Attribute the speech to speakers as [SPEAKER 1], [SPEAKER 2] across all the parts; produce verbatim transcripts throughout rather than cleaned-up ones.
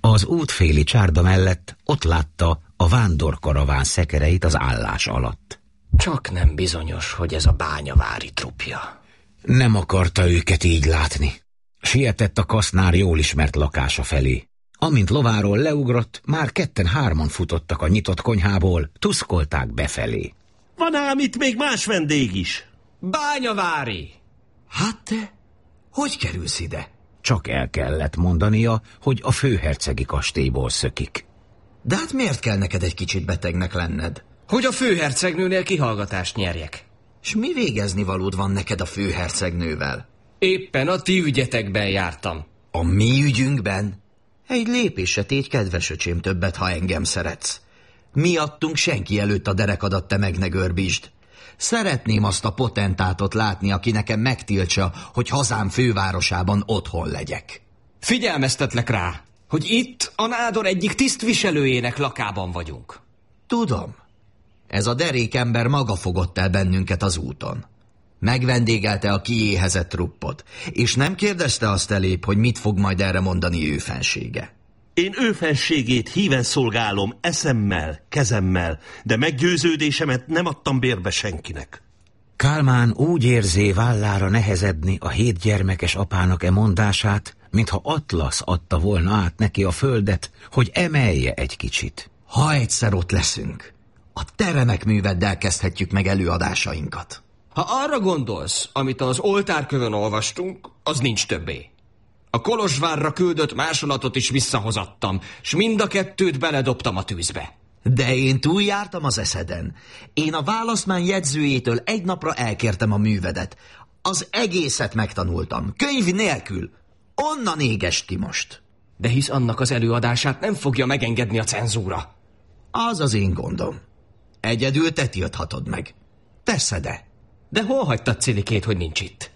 [SPEAKER 1] Az útféli csárda mellett ott látta a vándorkaraván szekereit az állás alatt.
[SPEAKER 2] Csak nem bizonyos, hogy ez a bányavári trupja.
[SPEAKER 1] Nem akarta őket így látni. Sietett a kasznár jól ismert lakása felé. Amint lováról leugrott, már ketten-hárman futottak a nyitott konyhából, tuszkolták befelé.
[SPEAKER 3] Van ám itt még más vendég is.
[SPEAKER 2] Bányavári!
[SPEAKER 4] Hát te, hogy kerülsz ide?
[SPEAKER 1] Csak el kellett mondania, hogy a főhercegi kastélyból szökik.
[SPEAKER 4] De hát miért kell neked egy kicsit betegnek lenned?
[SPEAKER 2] Hogy a főhercegnőnél kihallgatást nyerjek.
[SPEAKER 4] És mi végezni valód van neked a főhercegnővel?
[SPEAKER 2] Éppen a ti ügyetekben jártam.
[SPEAKER 4] A mi ügyünkben? Egy lépésre tégy, kedves öcsém, többet, ha engem szeretsz. Miattunk senki előtt a derekadat te meg ne görbítsd. Szeretném azt a potentátot látni, aki nekem megtiltsa, hogy hazám fővárosában otthon legyek.
[SPEAKER 2] Figyelmeztetlek rá, hogy itt a nádor egyik tisztviselőjének lakában vagyunk.
[SPEAKER 4] Tudom. Ez a derék ember maga fogott el bennünket az úton. Megvendégelte a kiéhezett truppot, és nem kérdezte azt elébb, hogy mit fog majd erre mondani ő fensége.
[SPEAKER 3] Én ő fenségét híven szolgálom eszemmel, kezemmel, de meggyőződésemet nem adtam bérbe senkinek.
[SPEAKER 1] Kálmán úgy érzé vállára nehezedni a hét gyermekes apának e mondását, mintha Atlasz adta volna át neki a földet, hogy emelje egy kicsit.
[SPEAKER 4] Ha egyszer ott leszünk, a te remek műveddel kezdhetjük meg előadásainkat.
[SPEAKER 2] Ha arra gondolsz, amit az oltárkövön olvastunk, az nincs többé. A Kolozsvárra küldött másolatot is visszahozattam, s mind a kettőt beledobtam a tűzbe.
[SPEAKER 4] De én túljártam az eszeden. Én a választmány jegyzőjétől egy napra elkértem a művedet. Az egészet megtanultam, könyv nélkül. Onnan égest ki most.
[SPEAKER 2] De hisz annak az előadását nem fogja megengedni a cenzúra.
[SPEAKER 4] Az az én gondom. Egyedül te tilthatod meg. Teszed-e?
[SPEAKER 2] De hol hagytad Cilikét, hogy nincs itt?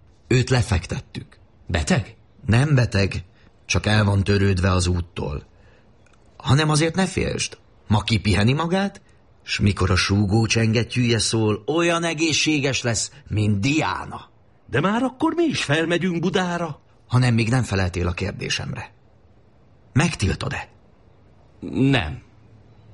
[SPEAKER 4] Őt lefektettük.
[SPEAKER 2] Beteg?
[SPEAKER 4] Nem beteg, csak el van törődve az úttól. Hanem azért ne félsd. Ma kipiheni magát, s mikor a súgó csengettyűje szól, olyan egészséges lesz, mint Diana.
[SPEAKER 3] De már akkor mi is felmegyünk Budára?
[SPEAKER 4] Hanem még nem feleltél a kérdésemre. Megtiltod-e?
[SPEAKER 2] Nem.